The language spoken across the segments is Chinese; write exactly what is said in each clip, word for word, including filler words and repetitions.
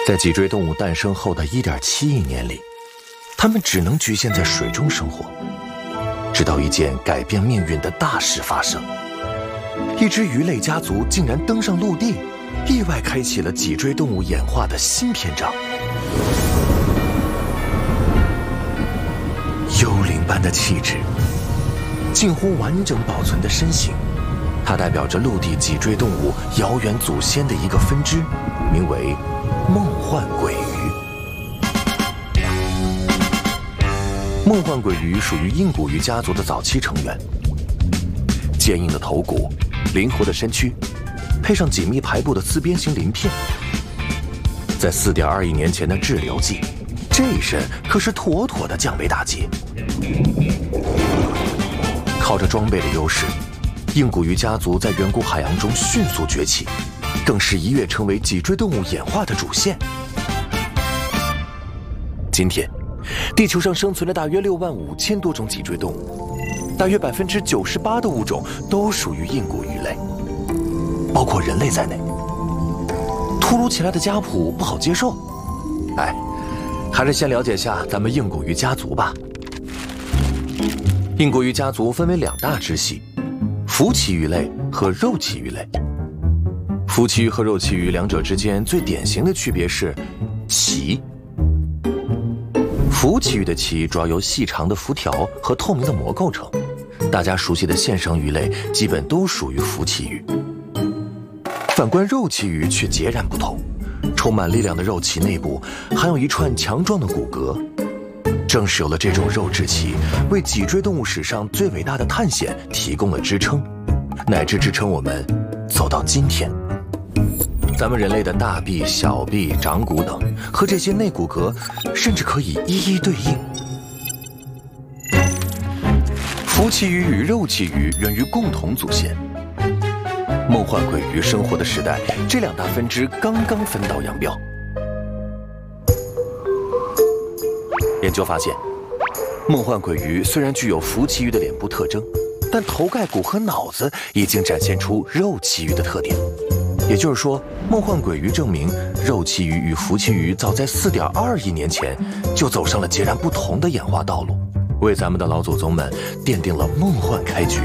在脊椎动物诞生后的 一点七亿年里，它们只能局限在水中生活，直到一件改变命运的大事发生。一只鱼类家族竟然登上陆地，意外开启了脊椎动物演化的新篇章。幽灵般的气质，近乎完整保存的身形，它代表着陆地脊椎动物遥远祖先的一个分支，名为梦幻鬼鱼。梦幻鬼鱼属于硬骨鱼家族的早期成员，坚硬的头骨，灵活的身躯，配上紧密排布的丝边形鳞片，在 四点二亿年前的滞留纪，这一身可是妥妥的降维打击。靠着装备的优势，硬骨鱼家族在远古海洋中迅速崛起，更是一跃成为脊椎动物演化的主线。今天，地球上生存了大约六万五千多种脊椎动物，大约百分之九十八的物种都属于硬骨鱼类，包括人类在内。突如其来的家谱不好接受，哎，还是先了解下咱们硬骨鱼家族吧。硬骨鱼家族分为两大支系：浮鳍鱼类和肉鳍鱼类。浮鳍鱼和肉鳍鱼两者之间最典型的区别是鳍。浮鳍鱼的鳍主要由细长的辐条和透明的膜构成，大家熟悉的现生鱼类基本都属于浮鳍鱼。反观肉鳍鱼却截然不同，充满力量的肉鳍内部含有一串强壮的骨骼。正是有了这种肉质鳍，为脊椎动物史上最伟大的探险提供了支撑，乃至支撑我们走到今天。咱们人类的大臂、小臂、掌骨等，和这些内骨骼甚至可以一一对应。浮鳍鱼与肉鳍鱼源于共同祖先。梦幻鬼鱼生活的时代，这两大分支刚刚分道扬镳。研究发现，梦幻鬼鱼虽然具有浮鳍鱼的脸部特征，但头盖骨和脑子已经展现出肉鳍鱼的特点。也就是说，梦幻鬼鱼证明肉鳍鱼与浮鳍鱼早在 四点二亿年前就走上了截然不同的演化道路，为咱们的老祖宗们奠定了梦幻开局。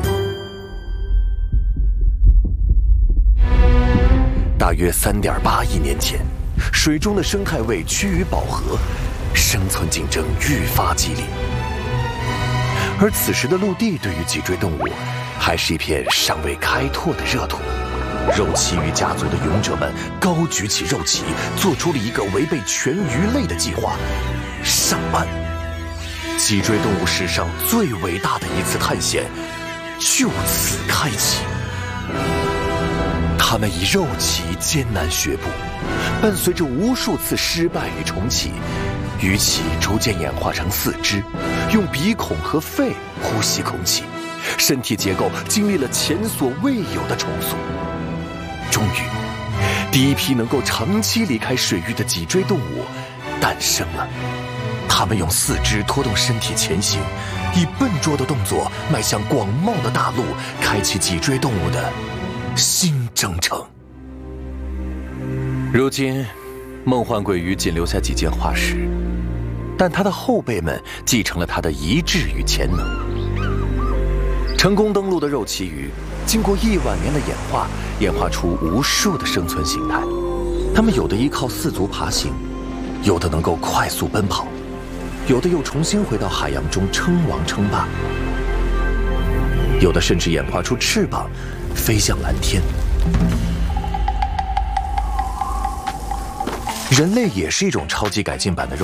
大约 三点八亿年前，水中的生态位趋于饱和，生存竞争愈发激烈。而此时的陆地对于脊椎动物，还是一片尚未开拓的热土。肉鳍鱼家族的勇者们高举起肉鳍，做出了一个违背全鱼类的计划——上岸。脊椎动物史上最伟大的一次探险就此开启。他们以肉鳍艰难学步，伴随着无数次失败与重启，鱼鳍逐渐演化成四肢，用鼻孔和肺呼吸空气，身体结构经历了前所未有的重塑。终于，第一批能够长期离开水域的脊椎动物诞生了。它们用四肢拖动身体前行，以笨拙的动作迈向广袤的大陆，开启脊椎动物的新征程。如今，梦幻鬼鱼仅留下几件化石，但它的后辈们继承了它的遗志与潜能。成功登陆的肉鳍鱼，经过亿万年的演化，演化出无数的生存形态。它们有的依靠四足爬行，有的能够快速奔跑，有的又重新回到海洋中称王称霸，有的甚至演化出翅膀，飞向蓝天。人类也是一种超级改进版的肉